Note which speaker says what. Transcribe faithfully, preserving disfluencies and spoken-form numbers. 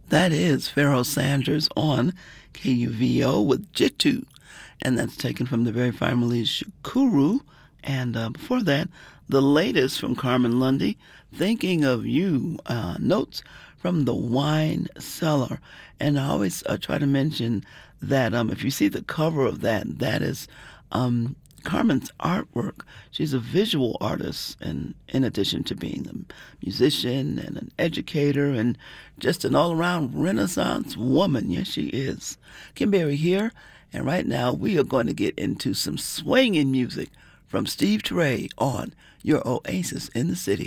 Speaker 1: That is Pharoah Sanders on K U V O with Jitu, and that's taken from the very fine release Shukuru. And uh, before that, the latest from Carmen Lundy, Thinking of You, uh, notes from the Wine Cellar. And I always uh, try to mention that um, if you see the cover of that, that is um, Carmen's artwork. She's a visual artist, and in addition to being a musician and an educator and just an all-around Renaissance woman. Yes, she is. Kim Berry here, and right now we are going to get into some swinging music from Steve Turre on your Oasis in the City.